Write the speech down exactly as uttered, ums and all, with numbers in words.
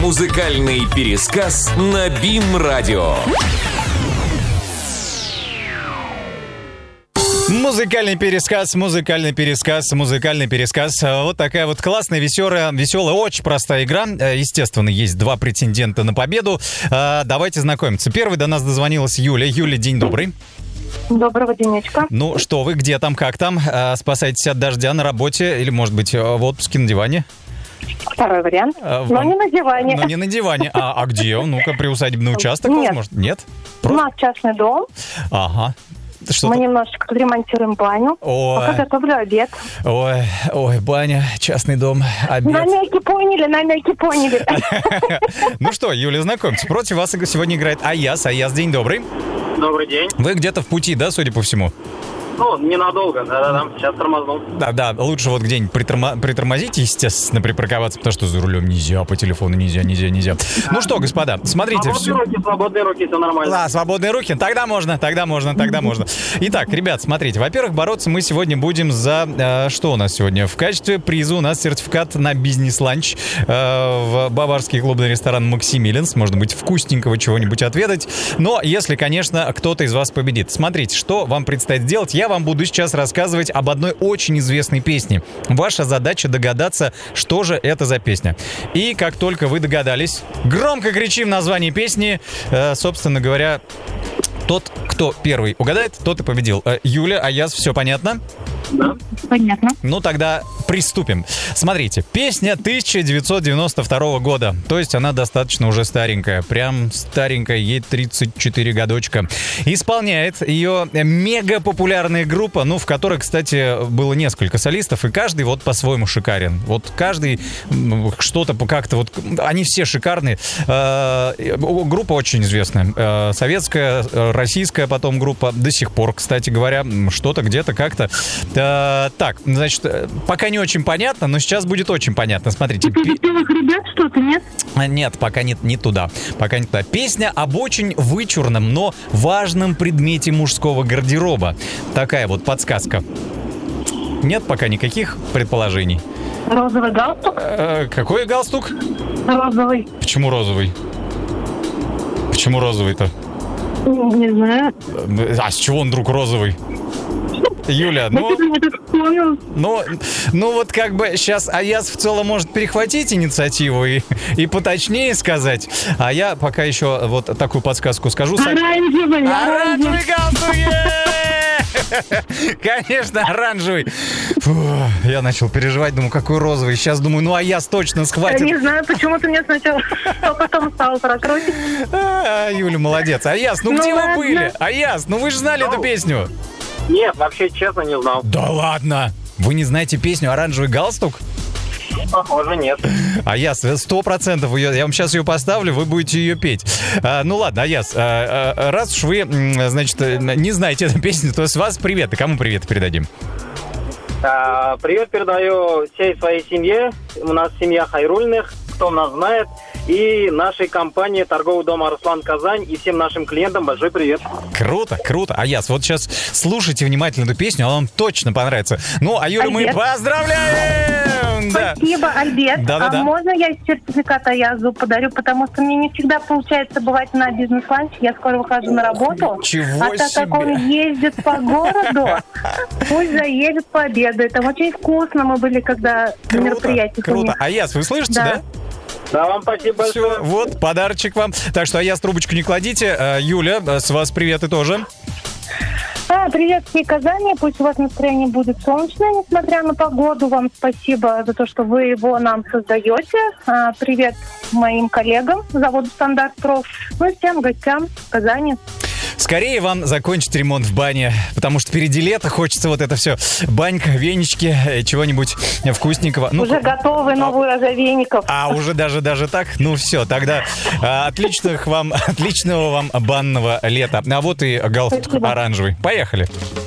Музыкальный пересказ на БИМ-радио. Музыкальный пересказ, музыкальный пересказ, музыкальный пересказ. Вот такая вот классная, веселая, веселая, очень простая игра. Естественно, есть два претендента на победу. Давайте знакомиться. Первый до нас дозвонилась Юля. Юля, день добрый. Доброго денечка. Ну, что вы, где там, как там? Спасаетесь от дождя на работе или, может быть, в отпуске на диване? Второй вариант. А, но не на диване. Но не на диване. А, а где? Ну-ка, приусадебный участок, Нет. возможно? Нет? Просто... У нас частный дом. Ага. Что-то... Мы немножечко ремонтируем баню. Ой. Пока готовлю обед. Ой, ой, баня, частный дом, обед. Намеки поняли, намеки поняли. Ну что, Юля, знакомьтесь. Против вас сегодня играет Аяс. Аяс, день добрый. Добрый день. Вы где-то в пути, да, судя по всему? Ну, ненадолго, да-да-да, сейчас тормознул. Да-да, лучше вот где-нибудь притормо... притормозить, естественно, припарковаться, потому что за рулем нельзя, по телефону нельзя, нельзя, нельзя. Ну что, господа, смотрите. Свободные все... руки, свободные руки, все нормально. Да, свободные руки, тогда можно, тогда можно, тогда можно. Итак, ребят, смотрите, во-первых, бороться мы сегодня будем за... Э, что у нас сегодня? В качестве приза у нас сертификат на бизнес-ланч э, в баварский клубный ресторан «Максимилианс». Можно быть вкусненького чего-нибудь отведать. Но если, конечно, кто-то из вас победит. Смотрите, что вам предстоит сделать. Я вам буду сейчас рассказывать об одной очень известной песне. Ваша задача догадаться, что же это за песня. И как только вы догадались, громко кричим название песни. Э, собственно говоря, тот, кто первый угадает, тот и победил. Э, Юля, Аяс, все понятно? Да. Понятно. Ну, тогда приступим. Смотрите, песня тысяча девятьсот девяносто второго года. То есть она достаточно уже старенькая. Прям старенькая, ей тридцать четыре годочка. Исполняет ее мега популярная группа, ну, в которой, кстати, было несколько солистов, и каждый вот по-своему шикарен. Вот каждый что-то как-то вот... Они все шикарные. Группа очень известная. Советская, российская потом группа. До сих пор, кстати говоря, что-то где-то как-то... Так, значит, пока не очень понятно, но сейчас будет очень понятно. Смотрите. Типа веселых ребят что-то, нет? Нет, пока не, не туда. Пока не туда. Песня об очень вычурном, но важном предмете мужского гардероба. Такая вот подсказка. Нет пока никаких предположений. Розовый галстук? Э, какой галстук? Розовый. Почему розовый? Почему розовый-то? Не знаю. А с чего он вдруг розовый? Юля, ну, ну, ну вот как бы сейчас Аяс в целом может перехватить инициативу и, и поточнее сказать, а я пока еще вот такую подсказку скажу. Оранжевый, оранжевый галстук! Конечно, оранжевый. Фу, я начал переживать, думаю, какой розовый. Сейчас думаю, ну Аяс точно схватит. Я не знаю, почему-то мне сначала, а потом стало прокрутить. А, Юля, молодец. Аяс, ну, ну где ладно. Вы были? Аяс, ну вы же знали ну. эту песню. Нет, вообще, честно, не знал. Да ладно? Вы не знаете песню «Оранжевый галстук»? Похоже, нет. Аяс, сто процентов ее, я вам сейчас ее поставлю, вы будете ее петь. А, ну ладно, Аяс, а, а, раз уж вы, значит, не знаете эту песню, то с вас привет. И кому привет передадим? А, привет передаю всей своей семье. У нас семья Хайрульных, кто нас знает. И нашей компании торговый дом «Арслан Казань» и всем нашим клиентам большой привет. Круто, круто. Аяс, вот сейчас слушайте внимательно эту песню, она вам точно понравится. Ну, а Юлю мы поздравляем! Спасибо, да. Альберт. Да, да, а да. можно я сертификат Аязу подарю, потому что мне не всегда получается бывать на бизнес-ланче. Я скоро выхожу на работу. Чего а так себе? как он ездит по городу, пусть заедет пообедает. Там очень вкусно мы были, когда на мероприятии. Круто. Аяс, вы слышите, да? да? Да, вам спасибо большое. Все, вот, подарочек вам. Так что, Аяс, трубочку не кладите. Юля, с вас привет и тоже. А, привет всей Казани. Пусть у вас настроение будет солнечное, несмотря на погоду. Вам спасибо за то, что вы его нам создаете. А, привет моим коллегам заводу «Стандарт Проф». Ну и всем гостям Казани. Скорее вам закончить ремонт в бане, потому что впереди лето, хочется вот это все. Банька, венички, чего-нибудь вкусненького. Ну, уже готовы новый розовейников. А, уже даже, даже так? Ну все, тогда а, отличных вам, отличного вам банного лета. А вот и галстук оранжевый. Поехали.